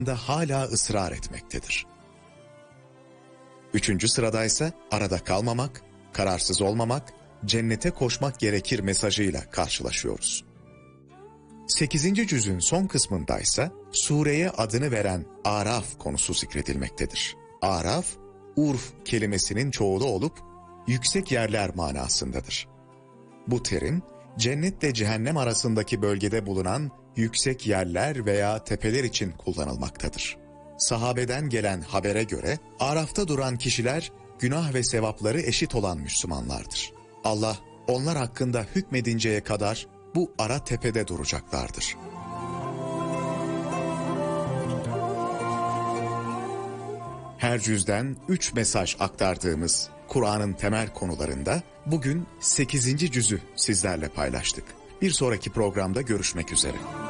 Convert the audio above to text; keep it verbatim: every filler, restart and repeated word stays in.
da hala ısrar etmektedir. Üçüncü sıradaysa arada kalmamak, kararsız olmamak, cennete koşmak gerekir mesajıyla karşılaşıyoruz. Sekizinci cüzün son kısmındaysa sureye adını veren Araf konusu zikredilmektedir. Araf, urf kelimesinin çoğulu olup yüksek yerler manasındadır. Bu terim, cennetle cehennem arasındaki bölgede bulunan yüksek yerler veya tepeler için kullanılmaktadır. Sahabeden gelen habere göre Araf'ta duran kişiler günah ve sevapları eşit olan Müslümanlardır. Allah onlar hakkında hükmedinceye kadar bu ara tepede duracaklardır. Her cüzden üç mesaj aktardığımız Kur'an'ın temel konularında bugün sekizinci cüzü sizlerle paylaştık. Bir sonraki programda görüşmek üzere.